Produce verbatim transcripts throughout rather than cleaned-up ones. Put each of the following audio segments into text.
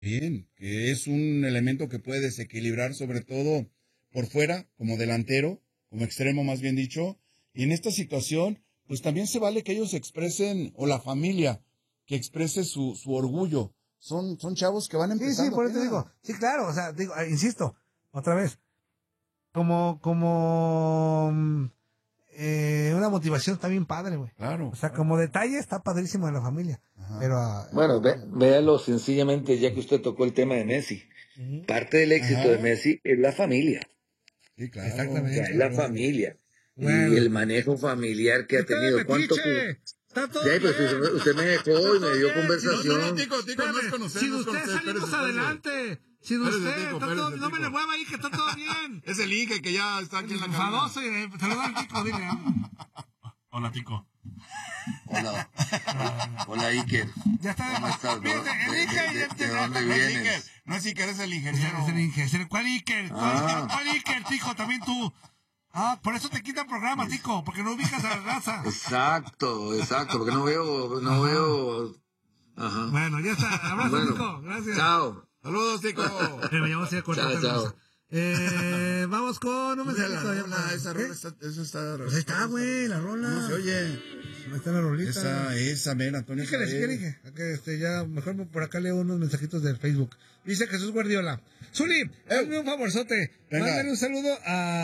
Bien, que es un elemento que puede desequilibrar sobre todo por fuera, como delantero, como extremo más bien dicho, y en esta situación, pues también se vale que ellos expresen, o la familia, que exprese su, su orgullo. Son, son chavos que van empezando. Sí, sí, por eso te apenas. digo, sí, claro, o sea, digo, eh, insisto, otra vez, como, como, mm, eh, una motivación está bien padre, güey. Claro. O sea, claro. como detalle está padrísimo de la familia. Ajá. Pero, ah, Bueno, ve, véalo sencillamente, ya que usted tocó el tema de Messi. ujú. Parte del éxito Ajá. de Messi es la familia. Sí, claro. O sea, Exactamente. es la familia. Bueno. Y el manejo familiar que ha Está de tenido. ¿Cuánto? metiche. Está todo Ya, pues bien. usted, usted me dejó y me dio bien. conversación. No, no, Tico, Tico, no es Espérame, conocer, sin no es usted conocer, salimos espérese, espérese. adelante. Sin Espérese, usted, Tico, está todo, espérese, no me Tico. le mueva ahí, que está todo bien. Es el Inge que ya está aquí en la cabina. Enfadoso, eh, saluda al Tico, dile. Hola, Tico. Hola. Hola, Iker. Ya está. ¿Cómo estás? Fíjate, el ¿De, Iker de- ya de- te- de dónde No es Iker, vienes? no es Iker, es el Es ingeniero. el Inge, es el- ¿cuál Iker? ¿Cuál, Ah. ¿Cuál Iker, Tico? También tú. Ah, por eso te quitan programa, Tico, porque no ubicas a la raza. Exacto, exacto, porque no veo, no Ajá. veo. Ajá. Bueno, ya está. Abrazo, Bueno, Tico. Gracias. chao. Saludos, Tico. Eh, me llamó así a cortar Chao, otra chao. cosa. Eh, vamos con un Mira, mensajito. la ya rola, para- esa ¿Qué? rola está, esa está. Pues ahí está, güey, la rola. No se oye. Ahí está la rolita. Esa, esa, ven, Antonio. Dígale, esa si quiere, es. dije. A que, este, ya, mejor por acá leo unos mensajitos del Facebook. Dice Jesús Guardiola. Zuli, hazme un favorzote. Venga. Mándale un saludo a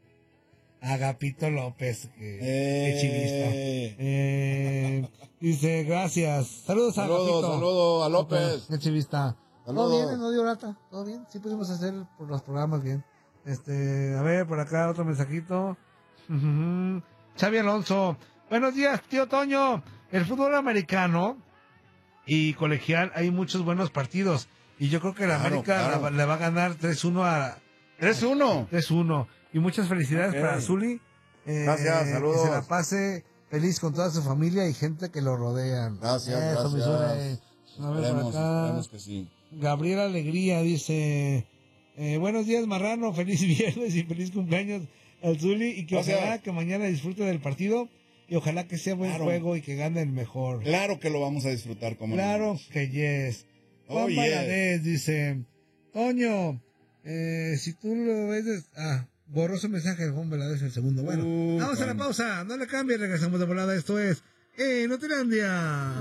Agapito López, que, Eh. que chivista. Eh, dice, gracias. Saludos a Saludos, Agapito. saludos a López. Que chivista. Saludos. Todo bien, no dio lata. Todo bien. Sí pudimos hacer por los programas bien. Este, a ver, por acá otro mensajito. Ujú. Xavi Alonso. Buenos días, tío Toño. El fútbol americano y colegial hay muchos buenos partidos. Y yo creo que la Claro, América claro. la- le va a ganar tres uno a tres uno. tres uno. Y muchas felicidades Ok. para Zuli. Eh, Gracias, saludos. Que se la pase feliz con toda su familia y gente que lo rodean. Gracias, Eso, mi gracias. Zuli. A ver, por Esperemos, acá. esperemos que sí. Gabriel Alegría dice, eh, buenos días Marrano, feliz viernes y feliz cumpleaños al Zuli y que Gracias. ojalá que mañana disfrute del partido y ojalá que sea buen Claro. juego y que gane el mejor. Claro que lo vamos a disfrutar como Claro niños. que yes. Juan Oh, yes. Valadez dice, Toño, eh, si tú lo ves, des- ah, borró su mensaje de Juan Valadez el segundo. Bueno, Uh, vamos a la bueno. pausa, no le cambie, regresamos de volada, esto es, eh, Notilandia.